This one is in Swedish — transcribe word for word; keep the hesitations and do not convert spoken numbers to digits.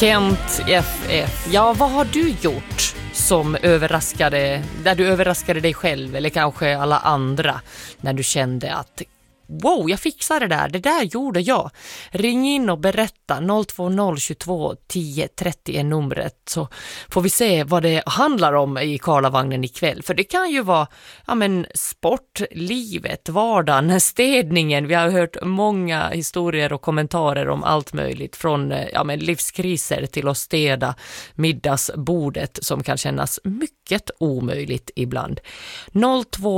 Kent F F. Ja, vad har du gjort som överraskade, där du överraskade dig själv eller kanske alla andra när du kände att wow, jag fixar det där, det där gjorde jag. Ring in och berätta, noll två noll tjugotvå tio trettio är numret, så får vi se vad det handlar om i Karlavagnen ikväll. För det kan ju vara ja, men sport, livet, vardagen, städningen. Vi har hört många historier och kommentarer om allt möjligt, från ja, men livskriser till att städa middagsbordet som kan kännas mycket omöjligt ibland. noll två